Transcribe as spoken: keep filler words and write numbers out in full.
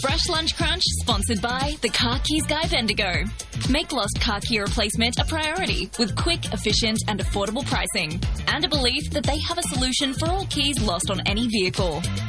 Fresh Lunch Crunch, sponsored by the Car Keys Guy Bendigo. Make lost car key replacement a priority with quick, efficient and affordable pricing. And a belief that they have a solution for all keys lost on any vehicle.